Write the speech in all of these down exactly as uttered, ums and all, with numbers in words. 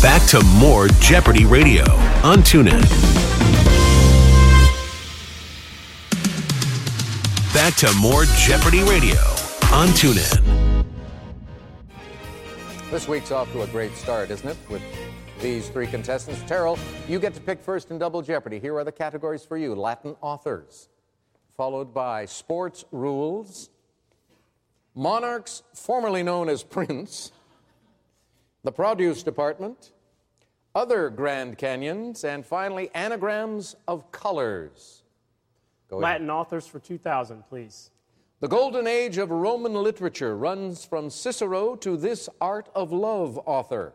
Back to more Jeopardy Radio on TuneIn. Back to more Jeopardy Radio on TuneIn. This week's off to a great start, isn't it? With these three contestants. Terrell, you get to pick first in Double Jeopardy. Here are the categories for you. Latin authors, followed by sports rules, monarchs formerly known as Prince, the produce department, other Grand Canyons, and finally, anagrams of colors. Go ahead. Latin authors for two thousand, please. The golden age of Roman literature runs from Cicero to this Art of Love author.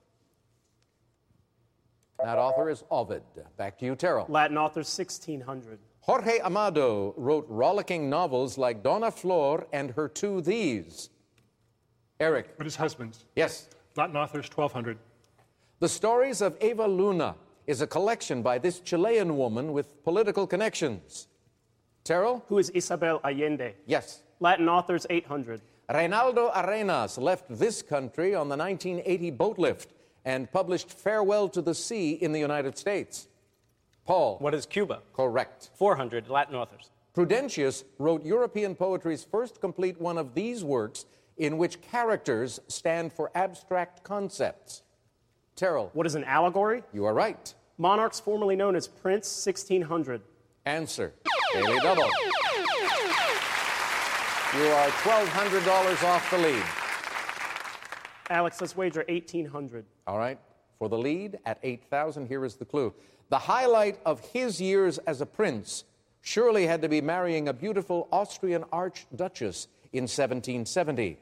That author is Ovid. Back to you, Terrell. Latin authors sixteen hundred. Jorge Amado wrote rollicking novels like Dona Flor and Her Two These. Eric. What is husbands? Yes. Latin authors twelve hundred. The Stories of Eva Luna is a collection by this Chilean woman with political connections. Terrell? Who is Isabel Allende? Yes. Latin authors eight hundred. Reinaldo Arenas left this country on the nineteen eighty boat lift and published Farewell to the Sea in the United States. Paul? What is Cuba? Correct. four hundred Latin authors. Prudentius wrote European poetry's first complete one of these works in which characters stand for abstract concepts. Terrell? What is an allegory? You are right. Monarchs formerly known as Prince, sixteen hundred. Answer. Daily Double. You are twelve hundred dollars off the lead. Alex, let's wager eighteen hundred. All right. For the lead at eight thousand, here is the clue. The highlight of his years as a prince surely had to be marrying a beautiful Austrian archduchess in seventeen seventy.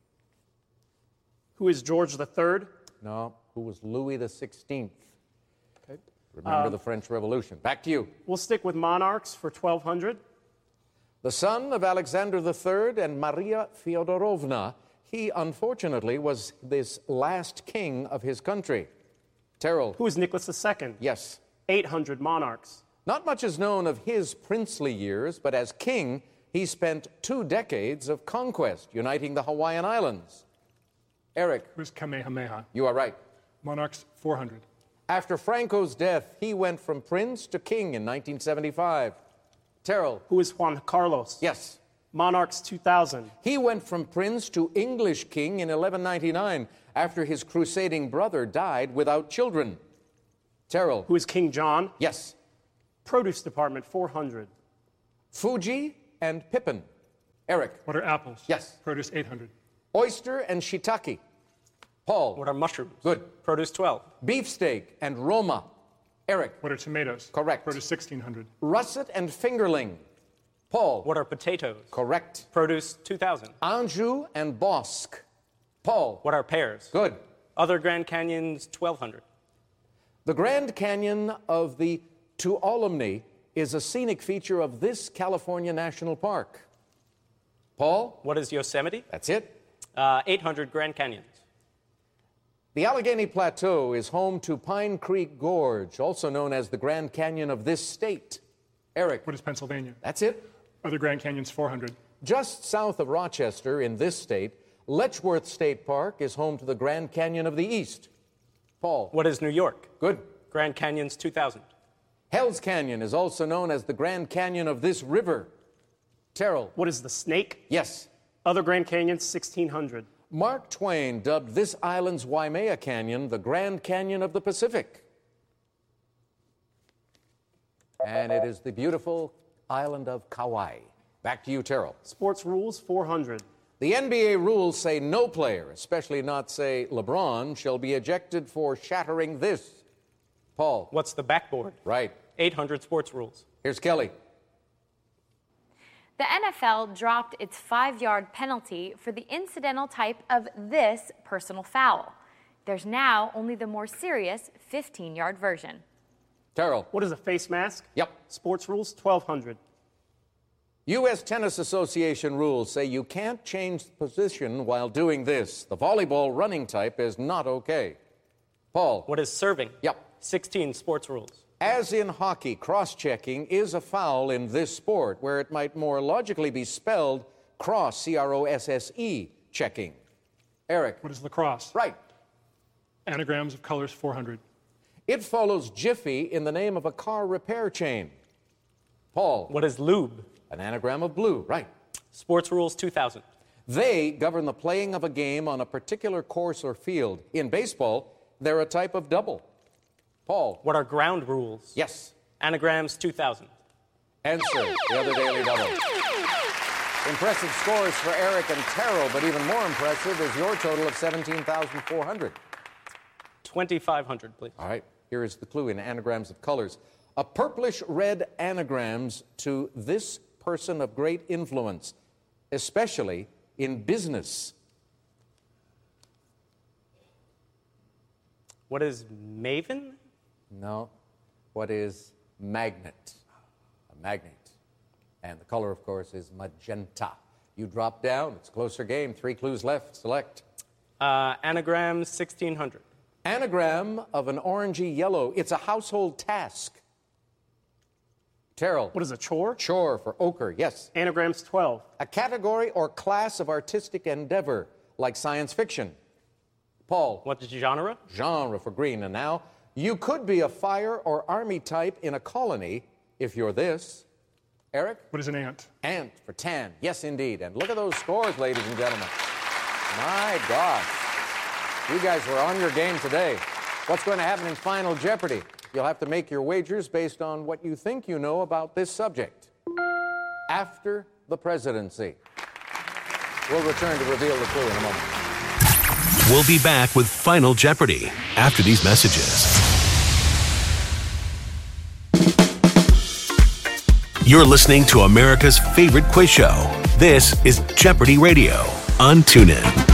Who is George the Third? No, who was Louis the Sixteenth. Okay. Remember um, the French Revolution. Back to you. We'll stick with monarchs for twelve hundred. The son of Alexander the Third and Maria Fyodorovna, he unfortunately was this last king of his country. Terrell. Who is Nicholas the Second? Yes. eight hundred monarchs. Not much is known of his princely years, but as king, he spent two decades of conquest, uniting the Hawaiian Islands. Eric. Who's Kamehameha? You are right. Monarchs four hundred. After Franco's death, he went from prince to king in nineteen seventy-five. Terrell. Who is Juan Carlos? Yes. Monarchs two thousand. He went from prince to English king in eleven ninety-nine after his crusading brother died without children. Terrell. Who is King John? Yes. Produce department four hundred. Fuji and Pippin. Eric. What are apples? Yes. Produce eight hundred. Oyster and shiitake. Paul. What are mushrooms? Good. Produce twelve. Beefsteak and Roma. Eric. What are tomatoes? Correct. Produce sixteen hundred. Russet and fingerling. Paul. What are potatoes? Correct. Produce two thousand. Anjou and Bosque. Paul. What are pears? Good. Other Grand Canyons, twelve hundred. The Grand Canyon of the Tuolumne is a scenic feature of this California National Park. Paul? What is Yosemite? That's it. Uh, eight hundred Grand Canyons. The Allegheny Plateau is home to Pine Creek Gorge, also known as the Grand Canyon of this state. Eric? What is Pennsylvania? That's it. Other Grand Canyons, four hundred. Just south of Rochester in this state, Letchworth State Park is home to the Grand Canyon of the East. Paul? What is New York? Good. Grand Canyons, two thousand. Hell's Canyon is also known as the Grand Canyon of this river. Terrell? What is the Snake? Yes. Other Grand Canyons, sixteen hundred. Mark Twain dubbed this island's Waimea Canyon the Grand Canyon of the Pacific. And it is the beautiful island of Kauai. Back to you, Terrell. Sports rules, four hundred. The N B A rules say no player, especially not, say, LeBron, shall be ejected for shattering this. Paul? What's the backboard? Right. eight hundred sports rules. Here's Kelly. The N F L dropped its five-yard penalty for the incidental type of this personal foul. There's now only the more serious fifteen-yard version. Terrell. What is a face mask? Yep. Sports rules, twelve hundred. U S Tennis Association rules say you can't change position while doing this. The volleyball running type is not okay. Paul. What is serving? Yep. sixteen sports rules. As in hockey, cross-checking is a foul in this sport, where it might more logically be spelled cross, C R O S S E, checking. Eric. What is lacrosse? Right. Anagrams of colors, four hundred. It follows Jiffy in the name of a car repair chain. Paul. What is lube? An anagram of blue, right. Sports rules, two thousand. They govern the playing of a game on a particular course or field. In baseball, they're a type of double. Paul. What are ground rules? Yes. Anagrams, two thousand. Answer, the other daily double. Impressive scores for Eric and Terrell, but even more impressive is your total of seventeen thousand four hundred. twenty-five hundred, please. All right, here is the clue in anagrams of colors. A purplish red anagrams to this person of great influence, especially in business. What is maven? No. What is magnet? A magnet. And the color, of course, is magenta. You drop down. It's a closer game. Three clues left. Select. Uh, anagrams, sixteen hundred. Anagram of an orangey yellow. It's a household task. Terrell. What is a chore? Chore for ochre. Yes. Anagrams, twelve. A category or class of artistic endeavor, like science fiction. Paul. What is genre? Genre for green. And now, you could be a fire or army type in a colony if you're this. Eric? What is an ant? Ant for tan. Yes, indeed. And look at those scores, ladies and gentlemen. My God. You guys were on your game today. What's going to happen in Final Jeopardy? You'll have to make your wagers based on what you think you know about this subject. After the presidency. We'll return to reveal the clue in a moment. We'll be back with Final Jeopardy after these messages. You're listening to America's favorite quiz show. This is Jeopardy Radio on TuneIn.